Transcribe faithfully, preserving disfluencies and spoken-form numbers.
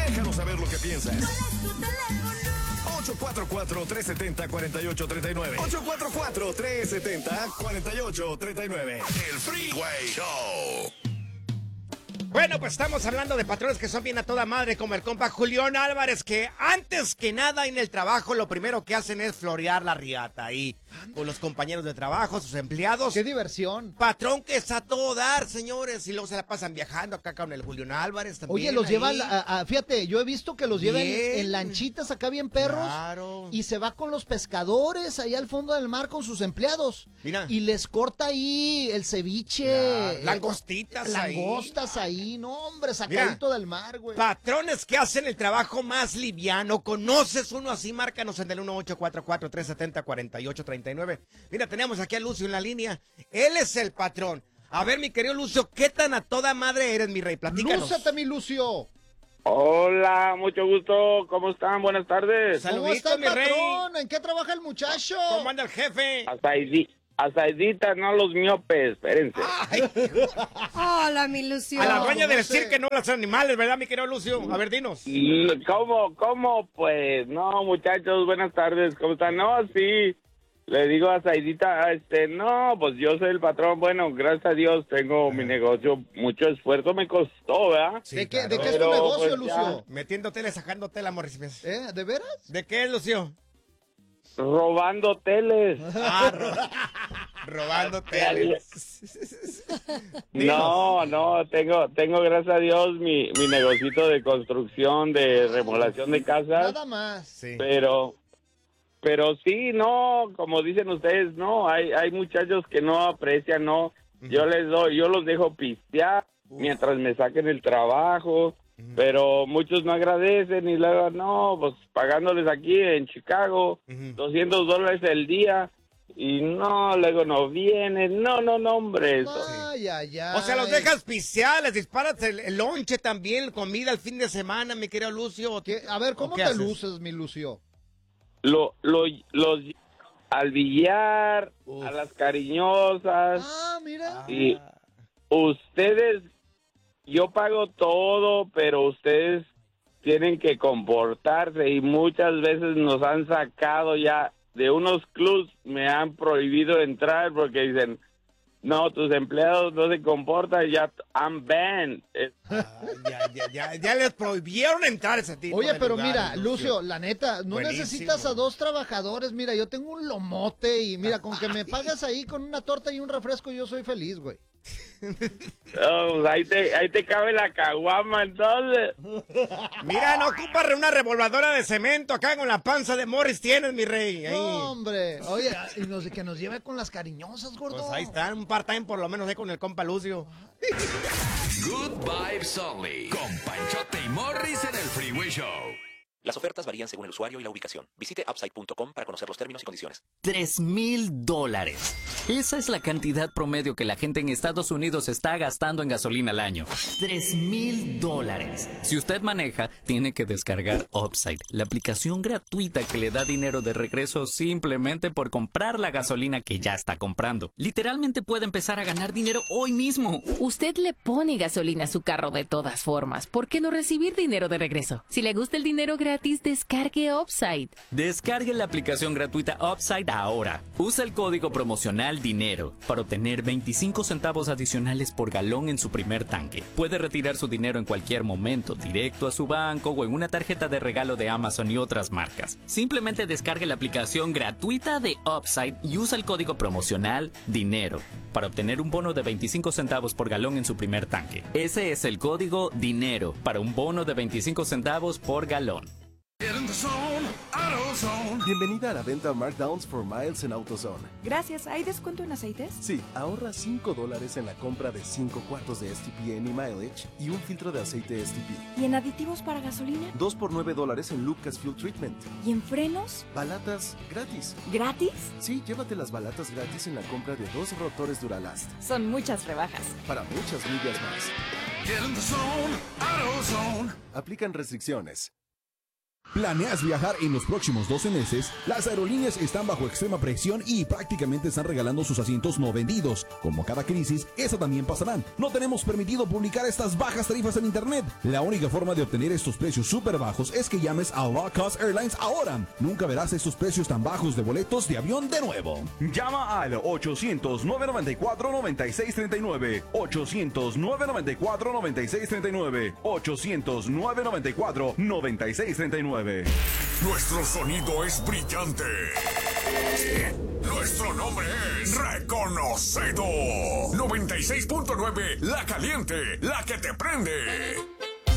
Déjanos saber lo que piensas. ocho cuatro cuatro, tres siete cero, cuatro ocho tres nueve. ocho cuatro cuatro, tres siete cero, cuatro ocho tres nueve. El Freeway Show. Bueno, pues estamos hablando de patrones que son bien a toda madre, como el compa Julián Álvarez, que antes que nada en el trabajo lo primero que hacen es florear la riata ahí con los compañeros de trabajo, sus empleados. ¡Qué diversión! Patrón que es a todo dar, señores, y luego se la pasan viajando acá con el Julián Álvarez también. Oye, los ahí. llevan, a, a, fíjate, yo he visto que los llevan Bien. en lanchitas acá bien perros. Claro. Y se va con los pescadores ahí al fondo del mar con sus empleados. Mira. Y les corta ahí el ceviche. Ya, langostitas ahí. Langostas ahí, no hombre, sacadito Mira, del mar, güey. Patrones que hacen el trabajo más liviano. ¿Conoces uno así? Márcanos en el uno ocho cuatro cuatro, tres siete cero, cuatro ocho tres nueve. Mira, tenemos aquí a Lucio en la línea. Él es el patrón. A ver, mi querido Lucio, ¿qué tan a toda madre eres, mi rey? Platícanos. Lúcete, mi Lucio. Hola, mucho gusto. ¿Cómo están? Buenas tardes. ¿Cómo Saludito, está el mi rey. patrón? ¿En qué trabaja el muchacho? ¿Cómo anda el jefe? Asaidi- Asaidita, no los miopes, espérense. Ay, Hola, mi Lucio. a la dueña no de sé. decir que no los animales, ¿verdad, mi querido Lucio? A ver, dinos. Mm, ¿Cómo? ¿Cómo? Pues, no, muchachos, buenas tardes. ¿Cómo están? No, sí. Le digo a Saidita, este, no, pues yo soy el patrón. Bueno, gracias a Dios tengo mi negocio. Mucho esfuerzo me costó, ¿verdad? Sí, ¿De qué, claro. ¿De qué es tu Pero, negocio, pues, Lucio? Metiendo tele, sacando tela, Morris. ¿Eh? ¿De veras? ¿De qué es, Lucio? Robando teles. Ah, ro- robando tele. No, no, tengo, tengo gracias a Dios mi, mi negocito de construcción, de remodelación de casas. Nada más. Sí. Pero, pero sí, no, como dicen ustedes, no, hay, hay muchachos que no aprecian, no, yo les doy, yo los dejo pistear mientras me saquen el trabajo, pero muchos no agradecen y luego, no, pues pagándoles aquí en Chicago, Ujú. doscientos dólares el día, y no, luego no vienen, no, no, no, hombre, eso. Ay, ay, ay. O sea, los dejas pisear, les disparas el, el lonche también, comida el fin de semana, mi querido Lucio. ¿Qué? A ver, ¿cómo ¿O qué te haces? luces, mi Lucio? Lo, lo, los, al billar, Uf. a las cariñosas, Ah, mira. y ustedes, yo pago todo, pero ustedes tienen que comportarse y muchas veces nos han sacado ya de unos clubs, me han prohibido entrar porque dicen, no, tus empleados no se comportan, ya I'm banned. Eh, Ah, ya, ya, ya, ya les prohibieron entrar a ese tipo Oye, de pero lugares, mira, Lucio, la neta, no Buenísimo. necesitas a dos trabajadores. Mira, yo tengo un lomote y mira, con que me pagas ahí con una torta y un refresco, yo soy feliz, güey. oh, pues ahí, te, ahí te cabe la caguama, entonces. Mira, no ocupas una revolvadora de cemento acá con la panza de Morris tienes, mi rey. Ahí. No, hombre. Oye, y nos- que nos lleve con las cariñosas, gordo. Pues ahí están, un part-time por lo menos ahí con el compa Lucio. Good Vibes Only. Con Panchote y Morris en el Freeway Show. Las ofertas varían según el usuario y la ubicación. Visite upside punto com para conocer los términos y condiciones. Tres mil dólares. Esa es la cantidad promedio que la gente en Estados Unidos está gastando en gasolina al año. Tres mil dólares. Si usted maneja, tiene que descargar Upside, la aplicación gratuita que le da dinero de regreso simplemente por comprar la gasolina que ya está comprando. Literalmente puede empezar a ganar dinero hoy mismo. Usted le pone gasolina a su carro de todas formas. ¿Por qué no recibir dinero de regreso? Si le gusta el dinero gratis, descargue Upside. Descargue la aplicación gratuita Upside ahora. Usa el código promocional DINERO para obtener veinticinco centavos adicionales por galón en su primer tanque. Puede retirar su dinero en cualquier momento, directo a su banco o en una tarjeta de regalo de Amazon y otras marcas. Simplemente descargue la aplicación gratuita de Upside y usa el código promocional DINERO para obtener un bono de veinticinco centavos por galón en su primer tanque. Ese es el código DINERO para un bono de veinticinco centavos por galón. Bienvenida a la venta Markdowns for Miles en AutoZone. Gracias. ¿Hay descuento en aceites? Sí, ahorra cinco dólares en la compra de cinco cuartos de S T P Any Mileage y un filtro de aceite S T P. ¿Y en aditivos para gasolina? dos por nueve dólares en Lucas Fuel Treatment. ¿Y en frenos? Balatas gratis. ¿Gratis? Sí, llévate las balatas gratis en la compra de dos rotores Duralast. Son muchas rebajas. Para muchas millas más. Aplican restricciones. ¿Planeas viajar en los próximos doce meses? Las aerolíneas están bajo extrema presión y prácticamente están regalando sus asientos no vendidos. Como cada crisis, eso también pasará. No tenemos permitido publicar estas bajas tarifas en internet. La única forma de obtener estos precios súper bajos es que llames a Low Cost Airlines ahora. Nunca verás estos precios tan bajos de boletos de avión de nuevo. Llama al ochocientos, nueve noventa y cuatro, noventa y seis treinta y nueve. ochocientos, nueve noventa y cuatro, noventa y seis treinta y nueve. ochocientos, nueve noventa y cuatro, noventa y seis treinta y nueve. Nuestro sonido es brillante. Nuestro nombre es reconocido. noventa y seis punto nueve, La Caliente, la que te prende.